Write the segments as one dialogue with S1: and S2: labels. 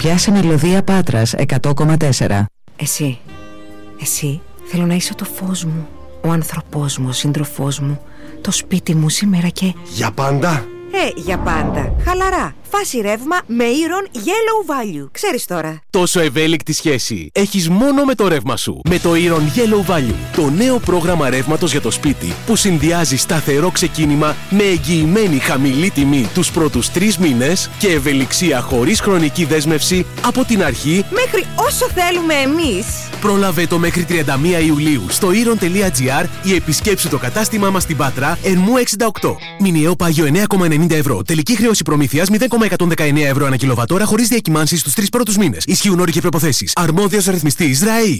S1: Πιάσε Μελωδία Πάτρας 100,4.
S2: Εσύ, θέλω να είσαι το φως μου, ο άνθρωπός μου, ο σύντροφός μου, το σπίτι μου σήμερα και...
S3: Για πάντα?
S2: Για πάντα. Χαλαρά. Φάση ρεύμα με Iron Yellow Value. Ξέρεις τώρα.
S4: Τόσο ευέλικτη σχέση έχεις μόνο με το ρεύμα σου. Με το Iron Yellow Value, το νέο πρόγραμμα ρεύματος για το σπίτι που συνδυάζει σταθερό ξεκίνημα με εγγυημένη χαμηλή τιμή τους πρώτους 3 μήνες και ευελιξία χωρίς χρονική δέσμευση από την αρχή
S2: μέχρι όσο θέλουμε εμείς.
S4: Πρόλαβε το μέχρι 31 Ιουλίου στο iron.gr ή επισκέψου το κατάστημά μας στην Πάτρα, Ερμού 68. Μηνιαίο πάγιο 9,90 ευρώ. Τελική χρέωση προμήθειας 0,119 ευρώ ανά κιλοβατόρα χωρίς διακυμάνσεις στους 3 πρώτους μήνες. Ισχύουν όροι και προϋποθέσεις. Αρμόδιος ρυθμιστής ΡΑΗ.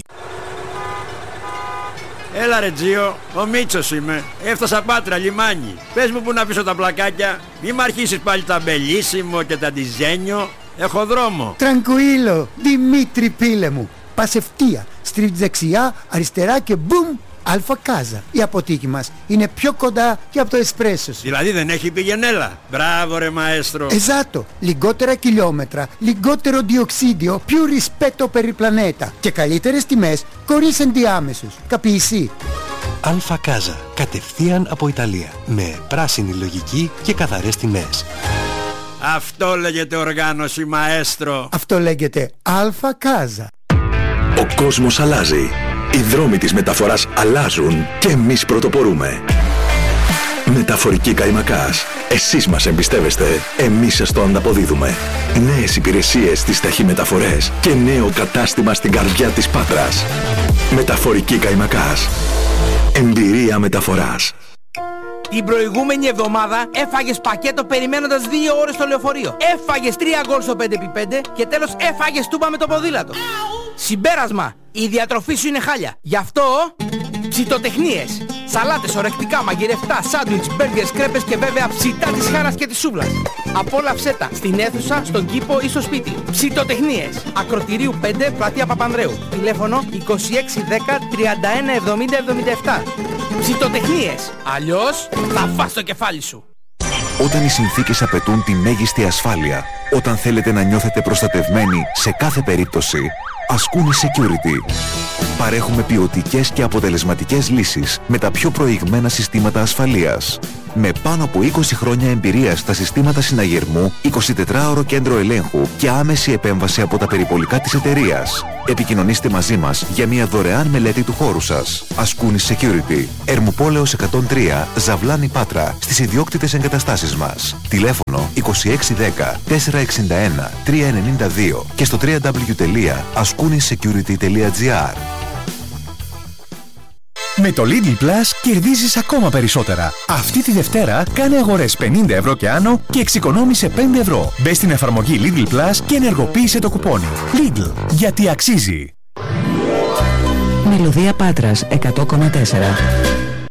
S5: Έλα ρε Τζίο, ο Μίτσος είμαι. Έφτασα Πάτρα, λιμάνι. Πες μου που να πίσω τα πλακάκια. Μη μ' αρχίσεις πάλι τα μπελίσιμο και τα ντιζένιο. Έχω δρόμο.
S6: Τρανκουίλο, Δημήτρη πίλε μου. Πας ευθεία, στρίβεις δεξιά, αριστερά και μπουμ, Αλφα Κάζα. Η αποθήκη μας είναι πιο κοντά και από το εσπρέσο σου.
S5: Δηλαδή δεν έχει πηγενέλα. Μπράβο ρε μαέστρο.
S6: Εζάτο, λιγότερα χιλιόμετρα, λιγότερο διοξίδιο, più rispetto per il pianeta και καλύτερες τιμές χωρίς ενδιάμεσους. Καπιεισί.
S7: Αλφα Κάζα, κατευθείαν από Ιταλία, με πράσινη λογική και καθαρές τιμές.
S5: Αυτό λέγεται οργάνωση μαέστρο.
S6: Αυτό λέγεται Αλφα Κάζα.
S8: Ο κόσμος αλλάζει. Οι δρόμοι της μεταφοράς αλλάζουν και εμείς πρωτοπορούμε. Μεταφορική Καϊμακάς. Εσείς μας εμπιστεύεστε, εμείς σας το ανταποδίδουμε. Νέες υπηρεσίες στις ταχυμεταφορές και νέο κατάστημα στην καρδιά της Πάτρας. Μεταφορική Καϊμακάς. Εμπειρία μεταφοράς.
S9: Την προηγούμενη εβδομάδα έφαγες πακέτο περιμένοντας 2 ώρες στο λεωφορείο. Έφαγες 3 γκολ στο 5x5 και τέλος έφαγες τούμπα με το ποδήλατο. Συμπέρασμα, η διατροφή σου είναι χάλια. Γι' αυτό ψητοτεχνίες. Σαλάτες, ορεκτικά, μαγειρευτά, σάντουιτς, μπέργκερς, κρέπες και βέβαια ψητά της χάρας και της σούβλας. Απόλαυσέ τα στην αίθουσα, στον κήπο ή στο σπίτι. Ψητοτεχνίες. Ακροτηρίου 5, πλατεία Παπανδρέου. Τηλέφωνο 2610 31 70 77. Ψητοτεχνίες. Αλλιώς θα φας το κεφάλι σου.
S10: Όταν οι συνθήκες απαιτούν τη μέγιστη ασφάλεια, όταν θέλετε να νιώθετε προστατευμένοι σε κάθε περίπτωση, Ascuni Security. Παρέχουμε ποιοτικές και αποτελεσματικές λύσεις με τα πιο προηγμένα συστήματα ασφαλείας. Με πάνω από 20 χρόνια εμπειρία στα συστήματα συναγερμού, 24ωρο κέντρο ελέγχου και άμεση επέμβαση από τα περιπολικά της εταιρείας. Επικοινωνήστε μαζί μας για μια δωρεάν μελέτη του χώρου σας. Ascuni Security. Ερμοπόλεως 103, Ζαβλάνη Πάτρα, στις ιδιόκτητες εγκαταστάσεις μας. Τηλέφωνο 2610 461 392 και στο www.ascunisecurity.gr.
S11: Με το Lidl Plus κερδίζεις ακόμα περισσότερα. Αυτή τη Δευτέρα κάνε αγορές 50 ευρώ και άνω και εξοικονόμησε 5 ευρώ. Μπες στην εφαρμογή Lidl Plus και ενεργοποίησε το κουπόνι. Lidl, γιατί αξίζει.
S1: Μελωδία Πάτρας 100,4.